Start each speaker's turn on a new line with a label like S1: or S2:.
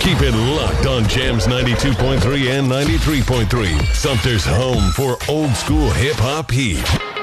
S1: Keep it locked on Jams 92.3 and 93.3. Sumter's home for old school hip hop heat.